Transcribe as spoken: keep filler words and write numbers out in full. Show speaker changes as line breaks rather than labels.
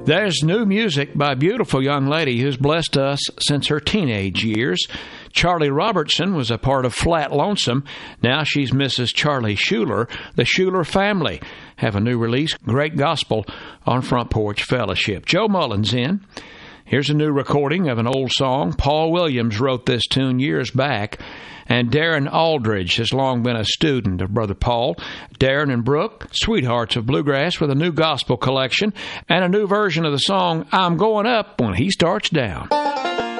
There's new music by a beautiful young lady who's blessed us since her teenage years. Charlie Robertson was a part of Flat Lonesome. Now she's Missus Charlie Schuler. The Schuler family have a new release, Great Gospel, on Front Porch Fellowship. Joe Mullins in. Here's a new recording of an old song. Paul Williams wrote this tune years back, and Darren Aldridge has long been a student of Brother Paul. Darren and Brooke, Sweethearts of Bluegrass, with a new gospel collection and a new version of the song, I'm Going Up When He Starts Down.